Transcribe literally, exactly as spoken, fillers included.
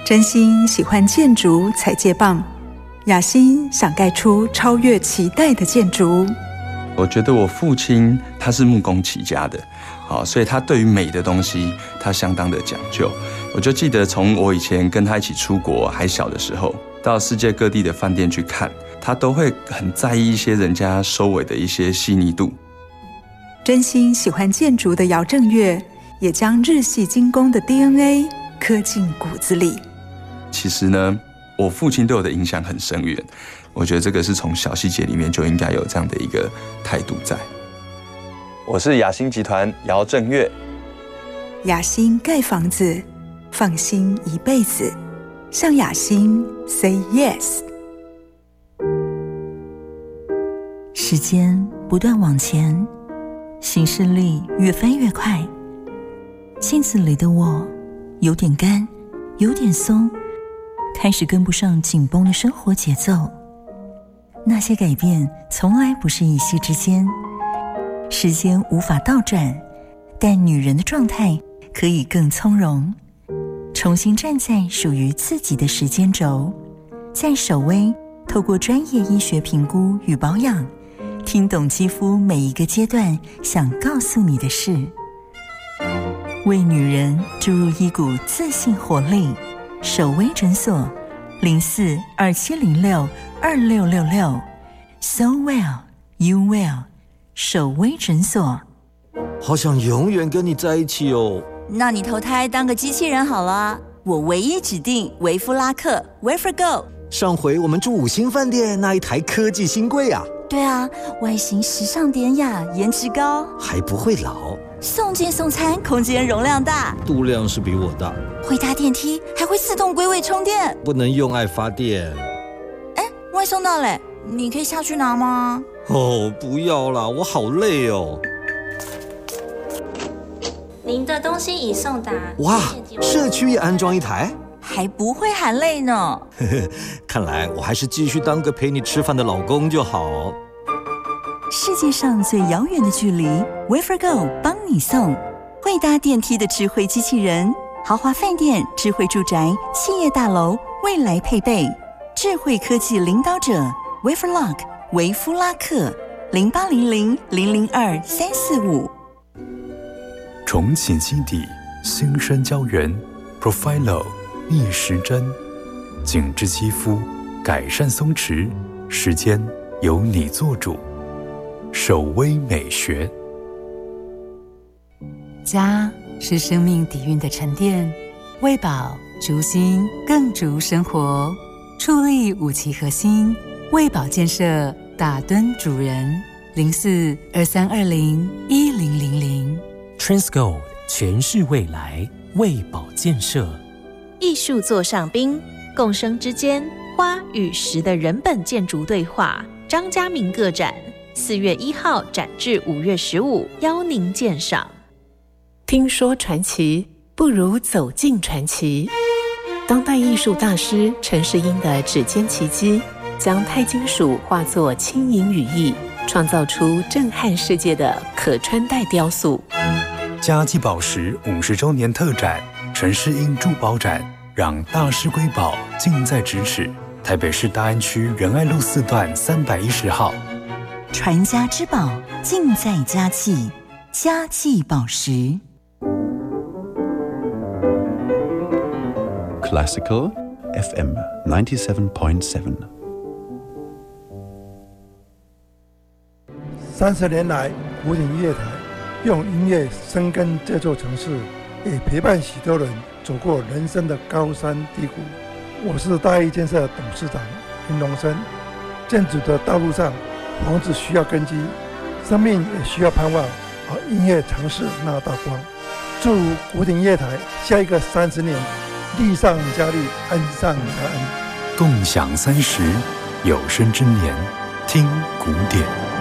真心喜欢建筑才接棒，雅欣想盖出超越期待的建筑。 我觉得我父亲他是木工起家的，好，所以他对于美的东西他相当的讲究。我就记得从我以前跟他一起出国还小的时候，到世界各地的饭店去看，他都会很在意一些人家收尾的一些细腻度。 真心喜欢建筑的姚正月，也将日系精工的 D N A 刻进骨子里。 其实呢，我父亲对我的影响很深远，我觉得这个是从小细节里面就应该有这样的一个态度在。我是雅欣集团姚正月， 雅欣盖房子，放心一辈子，向雅欣 say yes。 时间不断往前，行事历越翻越快，镜子里的我有点干，有点松，开始跟不上紧绷的生活节奏。那些改变从来不是一夕之间，时间无法倒转，但女人的状态可以更从容，重新站在属于自己的时间轴。在首微透过专业医学评估与保养，听懂肌肤每一个阶段想告诉你的事，为女人注入一股自信活力。首微诊所零四二七零六二六六六 So well you will 首微诊所。 好想永远跟你在一起哦。 那你投胎当个机器人好了，我唯一指定维夫拉克 Wafergo。 上回我们住五星饭店那一台科技新贵啊。 对啊，外形时尚典雅，颜值高， 还不会老， 送件送餐，空间容量大， 度量是比我大， 会搭电梯，还会自动归位充电， 不能用爱发电。 哎，外送到嘞，你可以下去拿吗？ 哦，不要啦，我好累哦。 您的东西已送达。 哇，社区也安装一台， 还不会喊累呢。 看来我还是继续当个陪你吃饭的老公就好。 世界上最遥远的距离 Wafergo 帮你送，会搭电梯的智慧机器人，豪华饭店、智慧住宅、企业大楼未来配备，智慧科技领导者 Waferlock 维夫拉克零八零零零零二三四五。 重启基底新生胶原 Profilo 逆时针，紧致肌肤，改善松弛，时间由你做主。首微美学。 家是生命底蕴的沉淀，喂饱逐心更逐生活。矗立五期核心，喂饱建设大敦主人零四二三二零一零零零。 Transgold 诠释未来，喂饱建设。 艺术座上宾，共生之间，花与石的人本建筑对话。张家明个展，四月一号展至五月十五，邀您鉴赏。 听说传奇，不如走进传奇。当代艺术大师陈世英的指尖奇迹，将钛金属化作轻盈羽翼，创造出震撼世界的可穿戴雕塑。 嘉记宝石五十周年特展，陈世英珠宝展，让大师瑰宝近在咫尺。台北市大安区仁爱路四段三百一十号。 传家之宝尽在嘉记，嘉记宝石。 Classical F M ninety-seven point seven。 三十年来，古典音乐台用音乐深耕这座城市，也陪伴许多人走过人生的高山低谷。我是大义建设董事长林荣生。建筑的道路上，房子需要根基，生命也需要盼望，而音乐尝试那道光。祝古典音乐台下一个三十年，力上加力，恩上加恩。 共享三十有生之年，听古典。